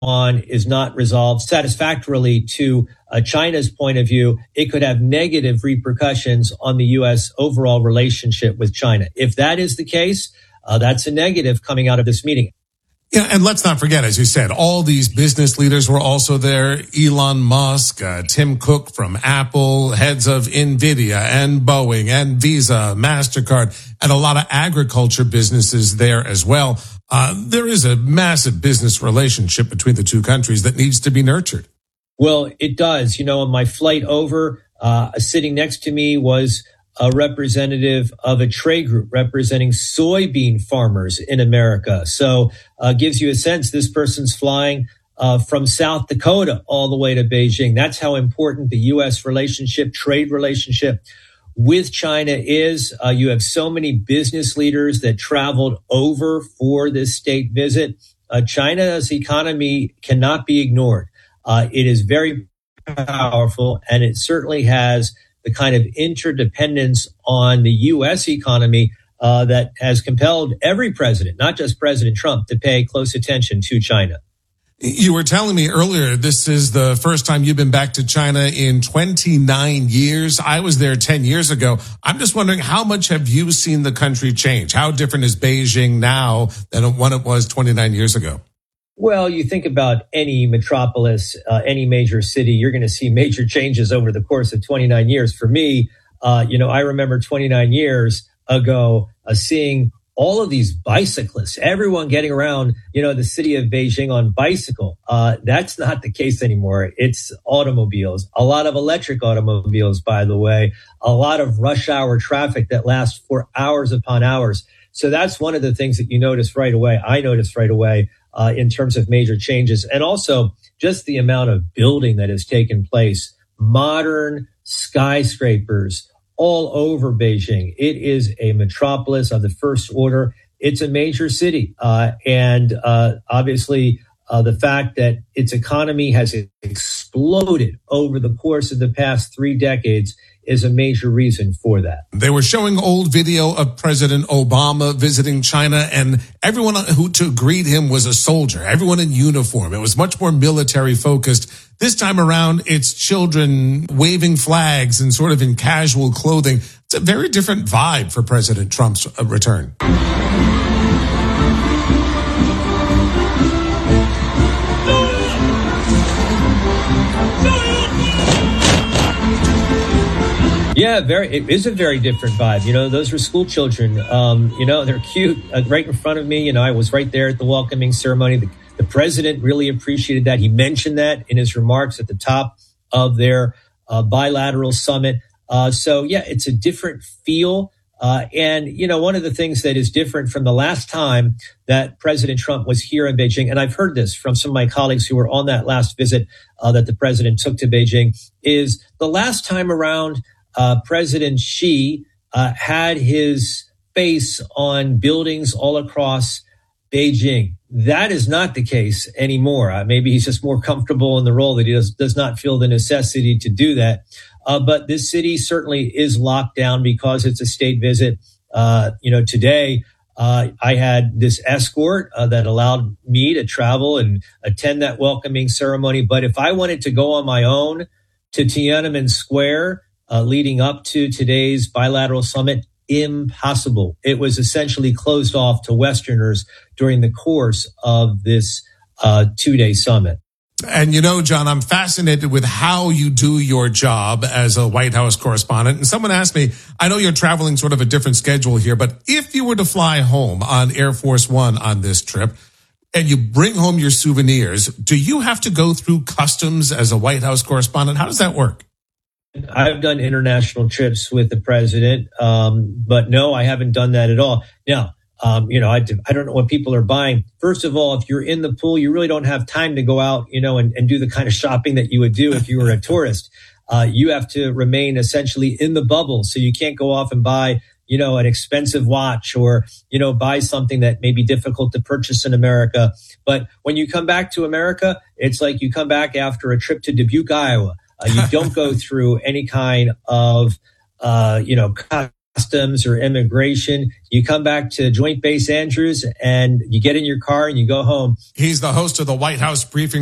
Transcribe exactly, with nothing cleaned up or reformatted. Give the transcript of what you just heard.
on is not resolved satisfactorily to uh, China's point of view, it could have negative repercussions on the U S overall relationship with China. If that is the case, uh, that's a negative coming out of this meeting. Yeah, and let's not forget, as you said, all these business leaders were also there. Elon Musk, uh, Tim Cook from Apple, heads of NVIDIA and Boeing and Visa, MasterCard, and a lot of agriculture businesses there as well. Uh, there is a massive business relationship between the two countries that needs to be nurtured. Well, it does. You know, on my flight over, uh, sitting next to me was a representative of a trade group representing soybean farmers in America. So uh, gives you a sense this person's flying uh, from South Dakota all the way to Beijing. That's how important the U S relationship, trade relationship with China is. Uh, you have so many business leaders that traveled over for this state visit. Uh, China's economy cannot be ignored. Uh, it is very powerful, and it certainly has the kind of interdependence on the U S economy uh, that has compelled every president, not just President Trump, to pay close attention to China. You were telling me earlier, this is the first time you've been back to China in twenty-nine years. I was there ten years ago. I'm just wondering, how much have you seen the country change? How different is Beijing now than when it was twenty-nine years ago? Well, you think about any metropolis, uh, any major city, you're going to see major changes over the course of twenty-nine years. For me, uh, you know, I remember twenty-nine years ago uh, seeing all of these bicyclists, everyone getting around, you know, the city of Beijing on bicycle. Uh, that's not the case anymore. It's automobiles, a lot of electric automobiles, by the way, a lot of rush hour traffic that lasts for hours upon hours. So that's one of the things that you notice right away. I noticed right away uh, in terms of major changes, and also just the amount of building that has taken place, modern skyscrapers all over Beijing. It is a metropolis of the first order. It's a major city. Uh, and uh, obviously, uh, the fact that its economy has exploded over the course of the past three decades is a major reason for that. They were showing old video of President Obama visiting China, and everyone who to greet him was a soldier, everyone in uniform. It was much more military focused. This time around, it's children waving flags and sort of in casual clothing. It's a very different vibe for President Trump's return. Yeah, very. It is a very different vibe. You know, those were school children. Um, you know, they're cute. Uh, right in front of me. You know, I was right there at the welcoming ceremony. The, the president really appreciated that. He mentioned that in his remarks at the top of their uh, bilateral summit. Uh, so, yeah, it's a different feel. Uh, and, you know, one of the things that is different from the last time that President Trump was here in Beijing, and I've heard this from some of my colleagues who were on that last visit uh, that the president took to Beijing, is the last time around, Uh, President Xi uh, had his face on buildings all across Beijing. That is not the case anymore. Uh, maybe he's just more comfortable in the role that he does, does not feel the necessity to do that. Uh, but this city certainly is locked down because it's a state visit. Uh, you know, today uh, I had this escort uh, that allowed me to travel and attend that welcoming ceremony. But if I wanted to go on my own to Tiananmen Square, Uh, leading up to today's bilateral summit, impossible. It was essentially closed off to Westerners during the course of this uh, two-day summit. And you know, John, I'm fascinated with how you do your job as a White House correspondent. And someone asked me, I know you're traveling sort of a different schedule here, but if you were to fly home on Air Force One on this trip and you bring home your souvenirs, do you have to go through customs as a White House correspondent? How does that work? I've done international trips with the president, um, but no, I haven't done that at all. Now, um, you know, I, I don't know what people are buying. First of all, if you're in the pool, you really don't have time to go out, you know, and, and do the kind of shopping that you would do if you were a tourist. Uh, you have to remain essentially in the bubble. So you can't go off and buy, you know, an expensive watch or, you know, buy something that may be difficult to purchase in America. But when you come back to America, it's like you come back after a trip to Dubuque, Iowa. Uh, you don't go through any kind of, uh, you know, customs or immigration. You come back to Joint Base Andrews and you get in your car and you go home. He's the host of the White House Briefing